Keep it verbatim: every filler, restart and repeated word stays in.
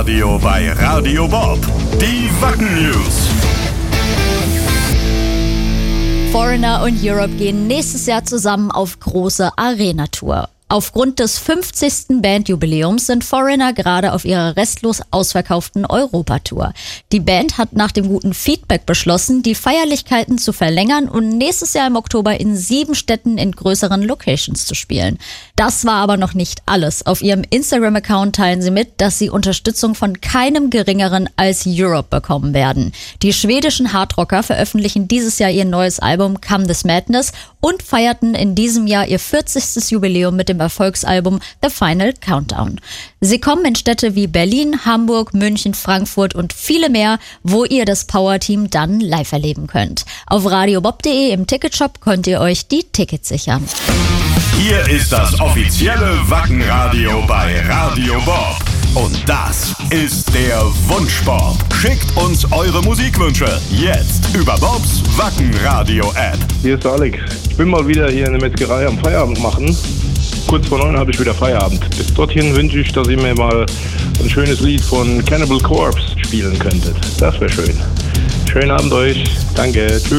Radio bei Radio Bob. Die Wacken News. Foreigner und Europe gehen nächstes Jahr zusammen auf große Arena-Tour. Aufgrund des fünfzigsten Bandjubiläums sind Foreigner gerade auf ihrer restlos ausverkauften Europatour. Die Band hat nach dem guten Feedback beschlossen, die Feierlichkeiten zu verlängern und nächstes Jahr im Oktober in sieben Städten in größeren Locations zu spielen. Das war aber noch nicht alles. Auf ihrem Instagram-Account teilen sie mit, dass sie Unterstützung von keinem geringeren als Europe bekommen werden. Die schwedischen Hardrocker veröffentlichen dieses Jahr ihr neues Album Come This Madness und feierten in diesem Jahr ihr vierzigstes Jubiläum mit dem Erfolgsalbum The Final Countdown. Sie kommen in Städte wie Berlin, Hamburg, München, Frankfurt und viele mehr, wo ihr das Power-Team dann live erleben könnt. Auf radiobob punkt de im Ticketshop könnt ihr euch die Tickets sichern. Hier ist das offizielle Wackenradio bei Radio Bob. Und das ist der Wunschbob. Schickt uns eure Musikwünsche jetzt über Bobs Wackenradio-App. Hier ist Alex. Ich bin mal wieder hier in der Metzgerei am Feierabend machen. Kurz vor neun habe ich wieder Feierabend. Bis dorthin wünsche ich, dass ihr mir mal ein schönes Lied von Cannibal Corpse spielen könntet. Das wäre schön. Schönen Abend euch. Danke. Tschüss.